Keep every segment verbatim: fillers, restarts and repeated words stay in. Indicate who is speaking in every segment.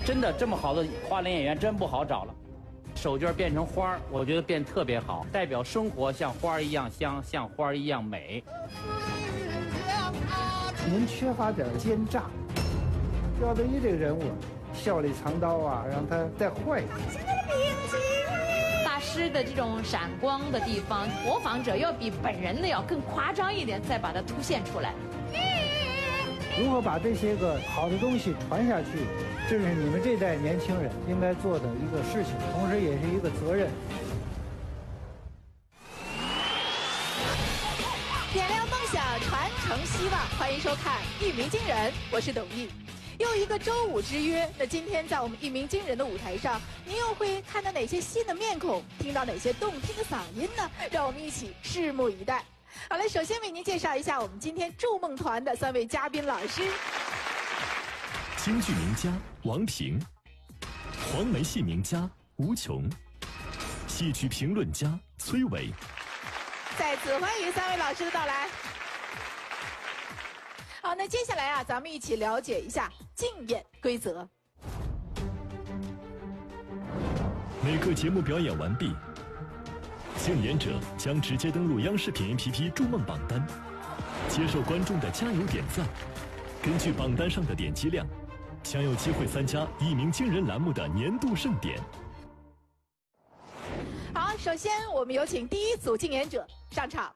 Speaker 1: 真的这么好的花脸演员真不好找了。手绢变成花儿，我觉得变特别好，代表生活像花儿一样香，像花儿一样美。
Speaker 2: 您缺乏点奸诈，廖德一这个人物，笑里藏刀啊，让他再坏一点。
Speaker 3: 大师的这种闪光的地方，模仿者要比本人的要更夸张一点，再把它凸显出来。
Speaker 2: 如何把这些个好的东西传下去，这是你们这代年轻人应该做的一个事情，同时也是一个责任。
Speaker 4: 点亮梦想，传承希望，欢迎收看《一鸣惊人》，我是董毅。又一个周五之约，那今天在我们《一鸣惊人》的舞台上，您又会看到哪些新的面孔，听到哪些动听的嗓音呢？让我们一起拭目以待。好了，首先为您介绍一下我们今天筑梦团的三位嘉宾老师。
Speaker 5: 京剧名家王平，黄梅戏名家吴琼，戏曲评论家崔伟。
Speaker 4: 再次欢迎三位老师的到来。好，那接下来啊，咱们一起了解一下竞演规则。
Speaker 5: 每个节目表演完毕，竞演者将直接登录央视品 A P P 筑梦榜单，接受观众的加油点赞，根据榜单上的点击量，将有机会参加一鸣惊人栏目的年度盛典。
Speaker 4: 好，首先我们有请第一组竞演者上场。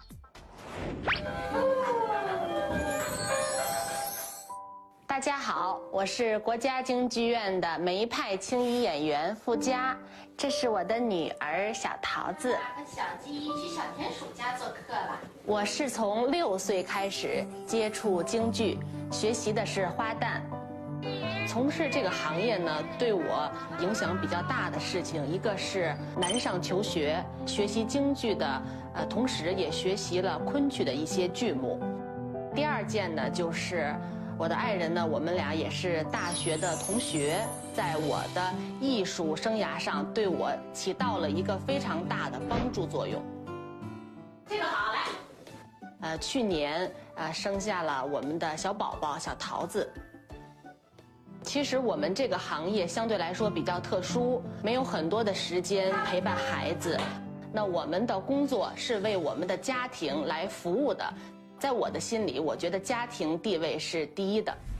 Speaker 6: 大家好，我是国家京剧院的梅派青衣演员傅佳，这是我的女儿小桃子。
Speaker 7: 和小鸡去小田鼠家做客了。
Speaker 6: 我是从六岁开始接触京剧，学习的是花旦。从事这个行业呢，对我影响比较大的事情，一个是南上求学，学习京剧的，呃，同时也学习了昆曲的一些剧目。第二件呢，就是我的爱人呢，我们俩也是大学的同学，在我的艺术生涯上对我起到了一个非常大的帮助作用。
Speaker 7: 这个好，来。
Speaker 6: 呃，去年呃生下了我们的小宝宝小桃子。其实我们这个行业相对来说比较特殊，没有很多的时间陪伴孩子。那我们的工作是为我们的家庭来服务的。在我的心里，我觉得家庭地位是第一的。